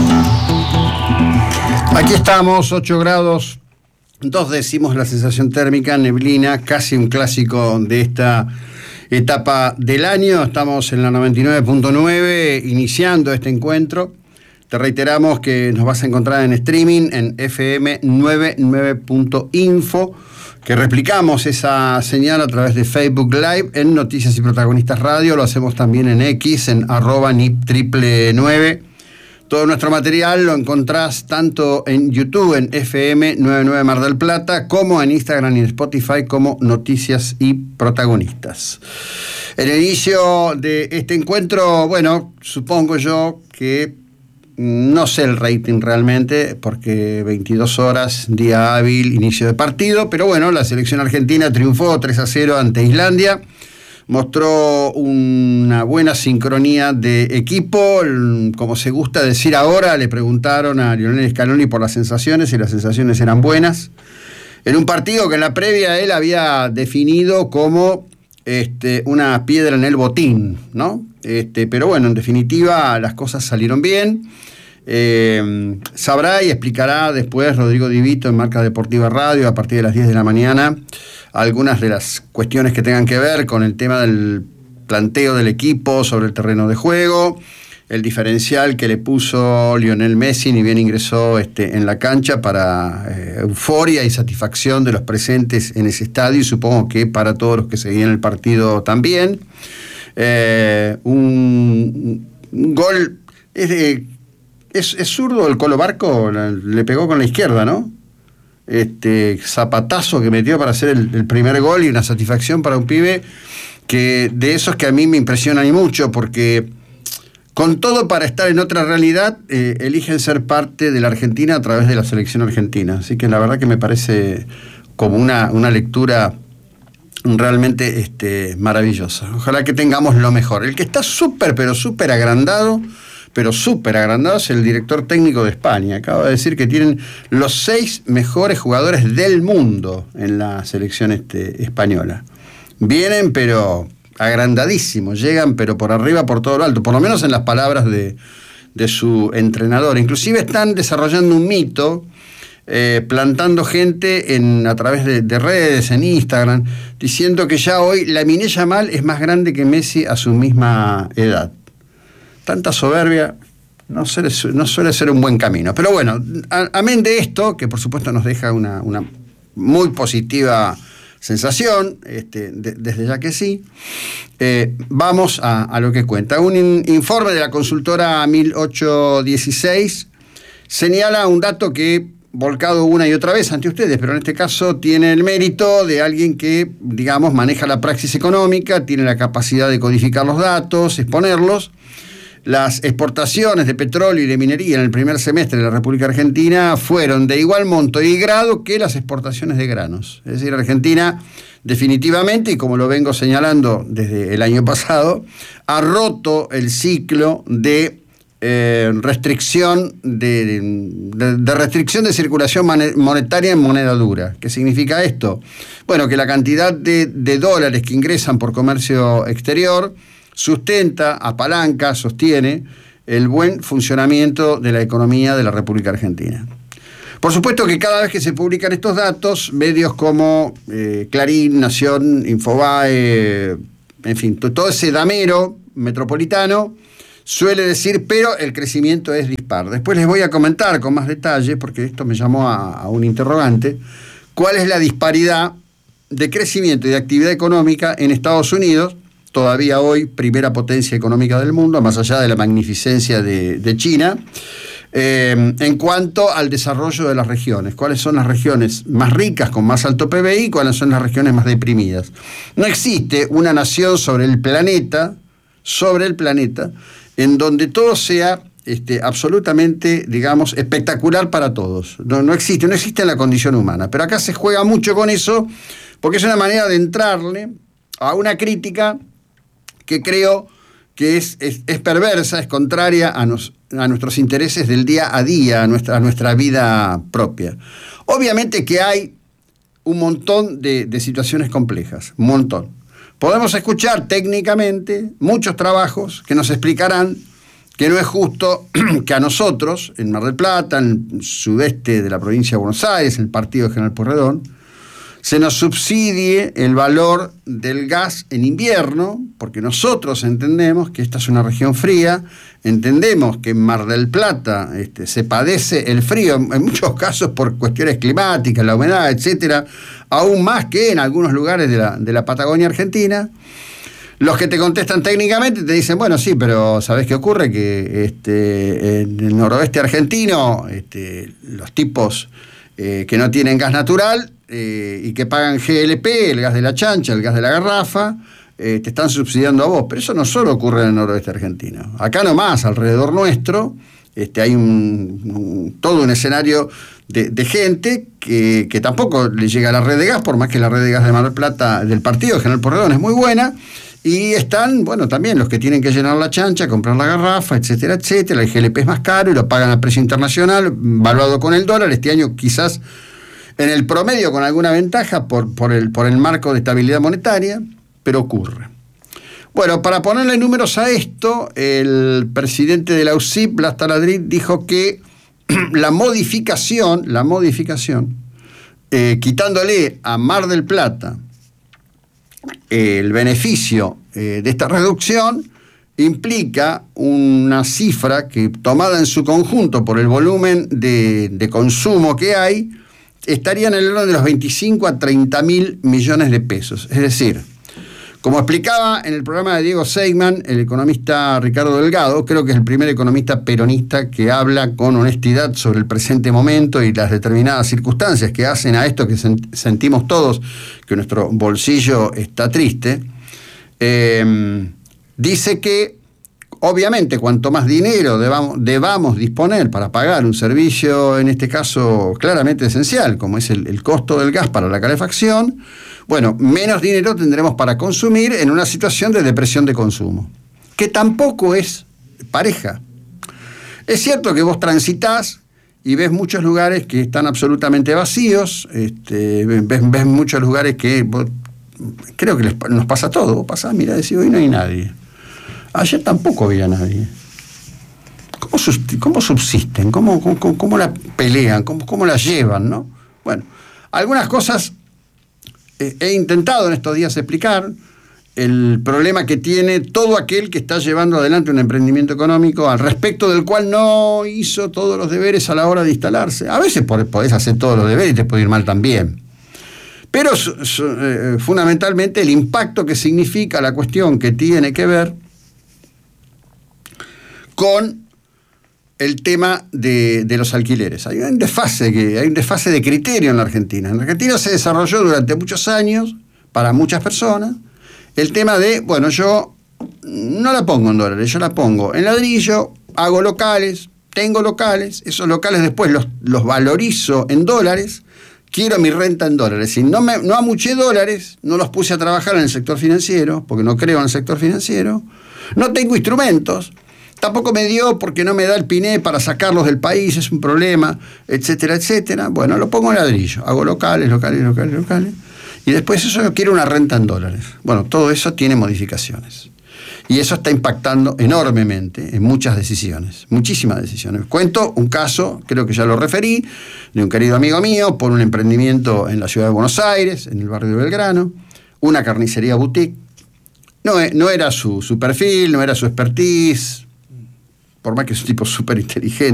Aquí estamos, 8 grados 2 décimos la sensación térmica, neblina, casi un clásico de esta etapa del año. Estamos en la 99.9 iniciando este encuentro. Te reiteramos que nos vas a encontrar en streaming en fm99.info, que replicamos esa señal a través de Facebook Live en Noticias y Protagonistas Radio. Lo hacemos también en X, en @NIP999. Todo nuestro material lo encontrás tanto en YouTube, en FM99 Mar del Plata, como en Instagram y en Spotify como Noticias y Protagonistas. En el inicio de este encuentro, bueno, supongo yo que no sé el rating realmente, porque 22 horas, día hábil, inicio de partido, pero bueno, la selección argentina triunfó 3-0 ante Islandia. Mostró una buena sincronía de equipo, como se gusta decir ahora. Le preguntaron a Lionel Scaloni por las sensaciones y las sensaciones eran buenas. En un partido que en la previa él había definido como una piedra en el botín, ¿no? Pero bueno, en definitiva las cosas salieron bien. Sabrá y explicará después Rodrigo Di Vito en Marca Deportiva Radio a partir de las 10 de la mañana algunas de las cuestiones que tengan que ver con el tema del planteo del equipo sobre el terreno de juego, el diferencial que le puso Lionel Messi ni bien ingresó en la cancha para euforia y satisfacción de los presentes en ese estadio, y supongo que para todos los que seguían el partido también. Un gol es zurdo el Colo Barco, le pegó con la izquierda, ¿no? Zapatazo que metió para hacer el primer gol, y una satisfacción para un pibe que de esos que a mí me impresionan y mucho, porque con todo para estar en otra realidad eligen ser parte de la Argentina a través de la selección argentina. Así que la verdad que me parece como una lectura realmente maravillosa. Ojalá que tengamos lo mejor. El que está súper agrandado es el director técnico de España. Acaba de decir que tienen los 6 mejores jugadores del mundo en la selección española. Vienen pero agrandadísimos, llegan pero por arriba, por todo lo alto, por lo menos en las palabras de su entrenador. Inclusive están desarrollando un mito, plantando gente a través de redes, en Instagram, diciendo que ya hoy Lamine Yamal es más grande que Messi a su misma edad. Tanta soberbia no suele ser un buen camino. Pero bueno, amén de esto, que por supuesto nos deja una muy positiva sensación, desde ya que sí, vamos a lo que cuenta. Un informe de la consultora 1816 señala un dato que volcado una y otra vez ante ustedes, pero en este caso tiene el mérito de alguien que, digamos, maneja la praxis económica, tiene la capacidad de codificar los datos, exponerlos. Las exportaciones de petróleo y de minería en el primer semestre de la República Argentina fueron de igual monto y grado que las exportaciones de granos. Es decir, Argentina definitivamente, y como lo vengo señalando desde el año pasado, ha roto el ciclo de restricción de circulación monetaria en moneda dura. ¿Qué significa esto? Bueno, que la cantidad de dólares que ingresan por comercio exterior sustenta, apalanca, sostiene el buen funcionamiento de la economía de la República Argentina. Por supuesto que cada vez que se publican estos datos, medios como Clarín, Nación, Infobae, en fin, todo ese damero metropolitano suele decir, pero el crecimiento es dispar. Después les voy a comentar con más detalle, porque esto me llamó a un interrogante, cuál es la disparidad de crecimiento y de actividad económica en Estados Unidos, todavía hoy primera potencia económica del mundo, más allá de la magnificencia de China, en cuanto al desarrollo de las regiones. ¿Cuáles son las regiones más ricas, con más alto PBI, y cuáles son las regiones más deprimidas? No existe una nación sobre el planeta, en donde todo sea absolutamente, digamos, espectacular para todos. No existe en la condición humana. Pero acá se juega mucho con eso, porque es una manera de entrarle a una crítica que creo que es perversa, es contraria a nuestros intereses del día a día, a nuestra vida propia. Obviamente que hay un montón de situaciones complejas, un montón. Podemos escuchar técnicamente muchos trabajos que nos explicarán que no es justo que a nosotros, en Mar del Plata, en el sudeste de la provincia de Buenos Aires, en el partido de General Pueyrredón, se nos subsidie el valor del gas en invierno, porque nosotros entendemos que esta es una región fría, entendemos que en Mar del Plata se padece el frío, en muchos casos por cuestiones climáticas, la humedad, etcétera, aún más que en algunos lugares de la Patagonia Argentina. Los que te contestan técnicamente te dicen, bueno, sí, pero ¿sabés qué ocurre? Que en el noroeste argentino, los tipos que no tienen gas natural y que pagan GLP, el gas de la chancha, el gas de la garrafa, te están subsidiando a vos. Pero eso no solo ocurre en el noroeste argentino. Acá nomás, alrededor nuestro, hay todo un escenario de gente que tampoco le llega a la red de gas, por más que la red de gas de Mar del Plata del partido de General Pueyrredón es muy buena. Y están, bueno, también los que tienen que llenar la chancha, comprar la garrafa, etcétera, etcétera. El GLP es más caro y lo pagan a precio internacional, valuado con el dólar. Este año quizás en el promedio con alguna ventaja por el marco de estabilidad monetaria, pero ocurre. Bueno, para ponerle números a esto, el presidente de la UCIP, Blas Taladriz, dijo que la modificación, quitándole a Mar del Plata el beneficio de esta reducción, implica una cifra que, tomada en su conjunto por el volumen de consumo que hay, estaría en el orden de los 25 a 30 mil millones de pesos. Es decir, como explicaba en el programa de Diego Seigman, el economista Ricardo Delgado, creo que es el primer economista peronista que habla con honestidad sobre el presente momento y las determinadas circunstancias que hacen a esto que sentimos todos, que nuestro bolsillo está triste. Dice que, obviamente, cuanto más dinero debamos disponer para pagar un servicio, en este caso claramente esencial, como es el costo del gas para la calefacción, bueno, menos dinero tendremos para consumir en una situación de depresión de consumo, que tampoco es pareja. Es cierto que vos transitás y ves muchos lugares que están absolutamente vacíos, ves muchos lugares que creo que nos pasa a todos. Vos pasás, mirá, decís, hoy no hay nadie. Ayer tampoco había nadie. ¿Cómo subsisten? ¿Cómo la pelean? ¿Cómo la llevan, no? Bueno, algunas cosas he intentado en estos días explicar. El problema que tiene todo aquel que está llevando adelante un emprendimiento económico al respecto del cual no hizo todos los deberes a la hora de instalarse. A veces podés hacer todos los deberes y te puede ir mal también. Pero fundamentalmente el impacto que significa la cuestión que tiene que ver con el tema de los alquileres. Hay un desfase de criterio en la Argentina. En la Argentina se desarrolló durante muchos años, para muchas personas, el tema de, bueno, yo no la pongo en dólares, yo la pongo en ladrillo, hago locales, tengo locales, esos locales después los valorizo en dólares, quiero mi renta en dólares. Si no amuché dólares, no los puse a trabajar en el sector financiero, porque no creo en el sector financiero, no tengo instrumentos, tampoco me dio porque no me da el PINE para sacarlos del país, es un problema, etcétera, etcétera. Bueno, lo pongo en ladrillo, hago locales, y después eso yo quiero una renta en dólares. Bueno, todo eso tiene modificaciones. Y eso está impactando enormemente en muchas decisiones, muchísimas decisiones. Cuento un caso, creo que ya lo referí, de un querido amigo mío por un emprendimiento en la ciudad de Buenos Aires, en el barrio de Belgrano, una carnicería boutique. No era su perfil, no era su expertise, por más que es un tipo súper inteligente.